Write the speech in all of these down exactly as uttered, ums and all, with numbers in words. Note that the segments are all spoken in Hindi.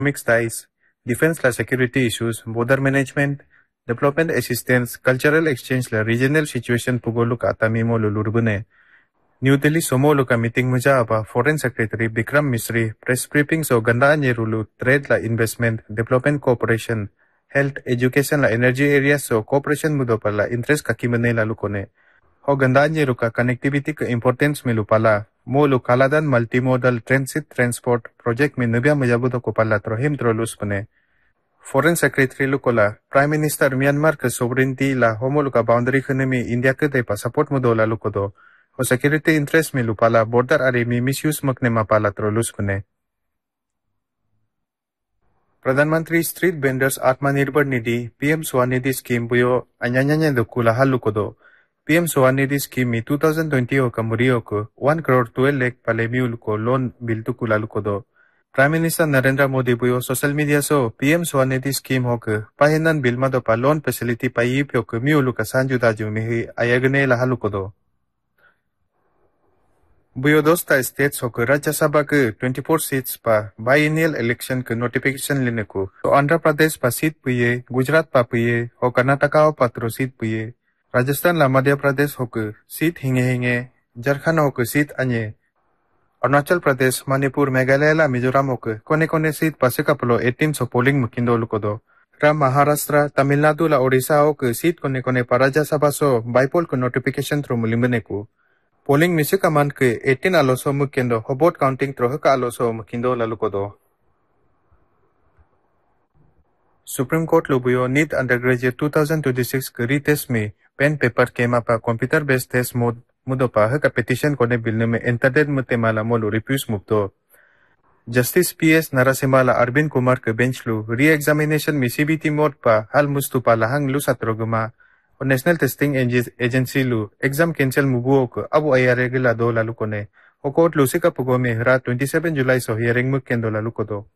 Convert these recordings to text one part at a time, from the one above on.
economic ties, defense la security issues, border management, development assistance, cultural exchange la regional situation pugolo ka tamimo lulurbune. New Delhi somolo ka meeting muja aba Foreign Secretary Bikram Misri press briefing so ganda nyerulu trade la investment, development cooperation, health, education la energy areas so cooperation mudo pala interest ka kimane la lukone. Ho ganda nyeru ka connectivity ka importance milu pala. Molo kaladan multimodal transit transport project में नब्या मजाबुदो को पल्ला त्रोहिम त्रोलुस पने Foreign Secretary Lukola Prime Minister Myanmar के sovereignty la होमोलु का boundary खने में इंडिया के दे support मुदोला लुकोदो हो security interest में लुपाला border अरे में misuse मकने मापाला त्रोलुस पने प्रधानमंत्री street vendors Atmanirbhar Nidhi PM Svanidhi scheme बुयो अन्यान्या दुकुला हलुकोदो P M Swanidhi scheme twenty twenty o kamurio ko one crore twelve lakh palemiul ko loan bill tu kulalu ko do. Prime Minister Narendra Modi buyo social media so P M Swanidhi scheme ho ke pahinan bill ma do pa loan facility pa yipyo ko miulu ka sanju daju mihi ayagne lahalu ko do. Buyo dosta states ho ke Rajya Sabha ke twenty-four seats pa biennial election ke notification lene ko. So Andhra Pradesh pa seat puye, Gujarat pa puye, ho Karnataka ho patro seat puye. Rajasthan ला मध्य प्रदेश होकर सीट हिंगे हिंगे झारखंड होकर सीट अन्य अरुणाचल प्रदेश मणिपुर मेघालय ला मिजोरम होकर कोने कोने सीट पासे कपलो eighteen सौ पोलिंग मुकिंदो लुकोदो राम महाराष्ट्र तमिलनाडु ला ओडिशा होकर सीट कोने कोने पर राज्य सभा सो बाइपोल को नोटिफिकेशन थ्रू मुलिमने को पोलिंग मिसे कमान के eighteen आलोसो मुकिंदो होबोट काउंटिंग थ्रू का आलोसो मुकिंदो ला लुकोदो supreme court लोबुयो NEET undergraduate twenty twenty-six के रीटेस्ट में पेन पेपर के मापा कंप्यूटर बेस्ड टेस्ट मोड मुदोपा हक पेटिशन कोने बिलने में इंटरनेट मुतेमाला मोलो रिफ्यूज मुक्तो जस्टिस पीएस नरसिम्हा अरविंद कुमार के बेंच लु री एग्जामिनेशन में सीबीटी मोड पा हाल मुस्तुपा लहंग लु सत्रोगमा और नेशनल टेस्टिंग एजेंसी लु एग्जाम कैंसिल मुबुओ को अब आयारे गिला दो लालु कोने ओ कोर्ट लुसी का पुगो में हरा twenty-seven जुलाई सो हियरिंग मुक केंदो लालु को दो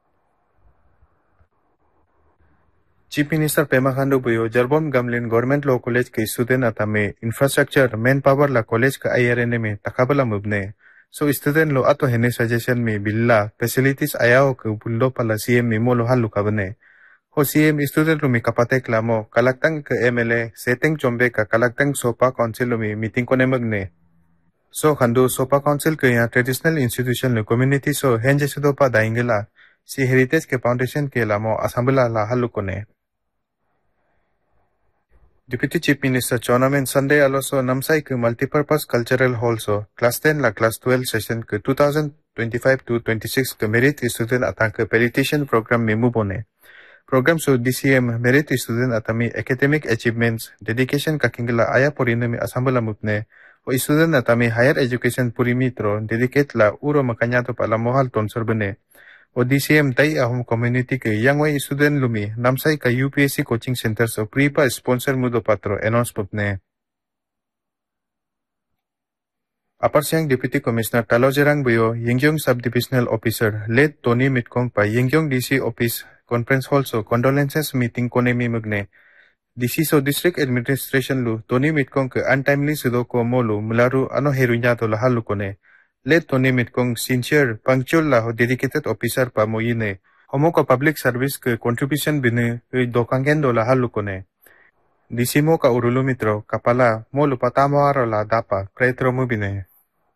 Chief Minister Pema Khandu buyo Jarbom Gamlin Government Law College के स्टूडेंट आता में इंफ्रास्ट्रक्चर मैन पावर ला कॉलेज का आईआरएन में तकाबला मुबने सो स्टूडेंट लो अतो हेने सजेशन में बिल्ला फैसिलिटीज आयाओ के बुल्लो पला सीएम में मोलो हालु काबने हो सीएम स्टूडेंट लो में कपाते क्लामो कलक्तंग के एमएलए सेटिंग चोंबे का कलक्तंग सोपा काउंसिल में मीटिंग कोने मगने सो खंडू सोपा काउंसिल के यहाँ ट्रेडिशनल इंस्टीट्यूशन लो कम्युनिटी सो हेंजे सुदोपा दाइंगला सी हेरिटेज के फाउंडेशन के लामो असम्बला ला हालु कोने Deputy Chief Minister Chonamen Sunday also Namsai ke multipurpose cultural hall so class ten la class twelve session ke twenty twenty-five to twenty-six ke merit student atang ke petition program memu bone. Program so D C M merit student atami academic achievements dedication ka kingla aya porine me asambla mutne o student atami higher education purimitro dedicate la uro makanya to pala mohal tonsor bene. O D C M tay ahum community के young way student lumi namsai ka U P S C coaching center so pre-pa sponsor mudo patro announce putne. Upper Siang Deputy Commissioner Talojerang Buyo Yingyong Sub-Divisional Officer led Tony Mitkong pa Yingyong D C Office Conference Hall so condolences meeting kone mi mugne. D C so District Administration lu Tony Mitkong ke untimely sudo ko molu mularu ano herunya to lahalu kone. Let Tony Mitkong sincere, punctual la dedicated officer pa moyine. Homo ka public service ke contribution bine dokangendo la halu kone. Disimo ka urulumitro kapala mo lupatamo aro la dapa pretro mo bine.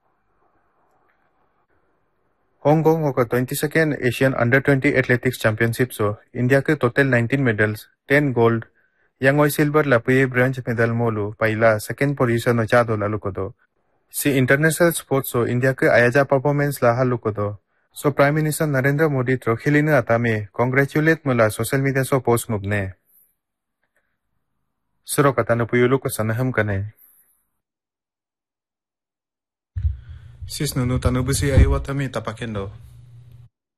Hong Kong ho ka twenty-second Asian Under twenty Athletics Championship so India ke total nineteen medals, ten gold, yang oy silver la puye bronze medal molu paila second position no chado la lukodo. Si international sports so India के आयाजा performance ला हालु को दो so Prime Minister Narendra Modi ट्रोखिलिने आता में congratulate मुला social media so post मुबने सुरो कता न पुयुलु को सनहम कने सिस नुनु तनुबुसी आयुवाता में तपाकेंदो